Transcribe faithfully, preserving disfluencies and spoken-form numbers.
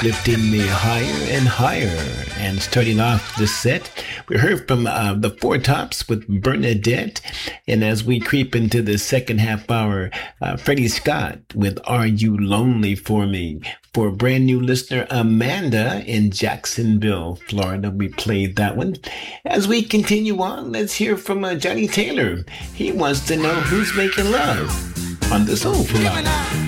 keeps lifting me higher and higher. And starting off the set, we heard from uh, the Four Tops with Bernadette. And as we creep into the second half hour, uh, Freddie Scott with Are You Lonely For Me? For brand new listener Amanda in Jacksonville, Florida, we played that one. As we continue on, let's hear from uh, Johnny Taylor. He wants to know who's making love on the Soulful Hour.